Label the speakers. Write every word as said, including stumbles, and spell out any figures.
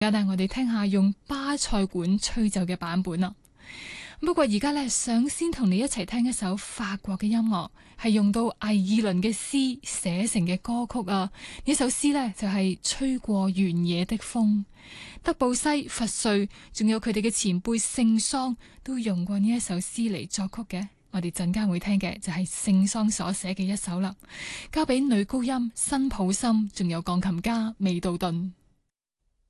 Speaker 1: 而家咧，我哋聽下用巴塞管吹奏嘅版本啦。不過而家咧，想先同你一齊聽一首法國嘅音樂，係用到艾爾倫嘅詩寫成嘅歌曲啊。呢首詩呢，就係、是、吹過原野的風。德布西、佛瑞，仲有佢哋嘅前輩聖桑，都用過呢一首詩嚟作曲嘅。我哋陣間會聽嘅就係聖桑所寫嘅一首啦。交俾女高音辛普森，仲有鋼琴家味道頓。